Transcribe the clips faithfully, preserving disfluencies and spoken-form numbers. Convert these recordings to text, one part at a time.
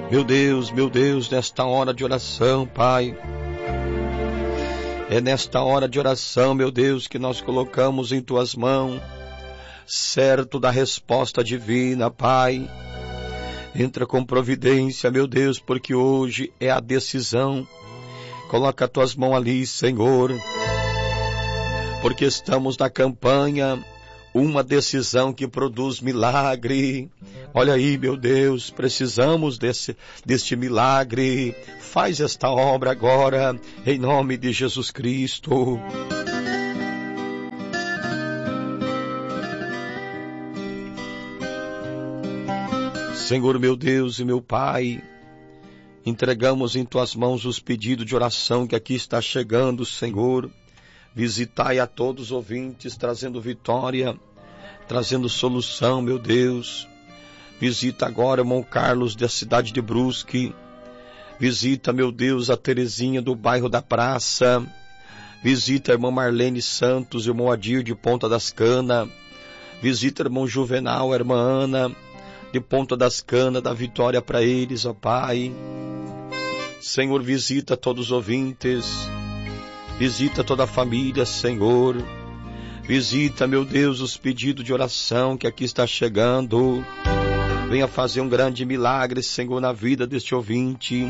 Meu Deus, meu Deus, nesta hora de oração, Pai, é nesta hora de oração, meu Deus, que nós colocamos em Tuas mãos, certo da resposta divina, Pai. Entra com providência, meu Deus, porque hoje é a decisão. Coloca as Tuas mãos ali, Senhor, porque estamos na campanha, uma decisão que produz milagre. Olha aí, meu Deus, precisamos desse, deste milagre. Faz esta obra agora, em nome de Jesus Cristo. Senhor, meu Deus e meu Pai, entregamos em Tuas mãos os pedidos de oração que aqui está chegando, Senhor. Visitai a todos os ouvintes, trazendo vitória, trazendo solução, meu Deus. Visita agora o irmão Carlos da cidade de Brusque. Visita, meu Deus, a Terezinha do bairro da Praça. Visita a irmã Marlene Santos, o irmão Adir de Ponta das Canas. Visita o irmão Juvenal, a irmã Ana de Ponta das Canas. Dá vitória para eles, ó Pai. Senhor, visita todos os ouvintes. Visita toda a família, Senhor. Visita, meu Deus, os pedidos de oração que aqui está chegando. Venha fazer um grande milagre, Senhor, na vida deste ouvinte.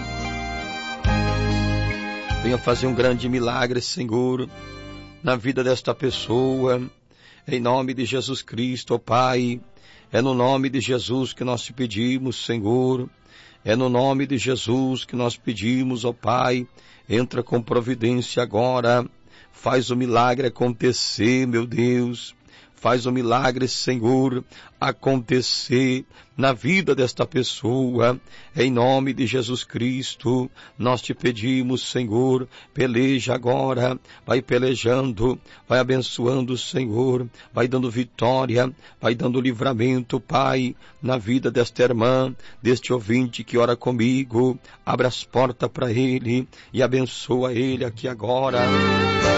Venha fazer um grande milagre, Senhor, na vida desta pessoa. Em nome de Jesus Cristo, ó Pai. É no nome de Jesus que nós te pedimos, Senhor. É no nome de Jesus que nós pedimos, ó Pai. Entra com providência agora. Faz o milagre acontecer, meu Deus. Faz o milagre, Senhor, acontecer na vida desta pessoa. Em nome de Jesus Cristo, nós te pedimos, Senhor, peleja agora. Vai pelejando, vai abençoando, Senhor. Vai dando vitória, vai dando livramento, Pai, na vida desta irmã, deste ouvinte que ora comigo. Abra as portas para ele e abençoa ele aqui agora.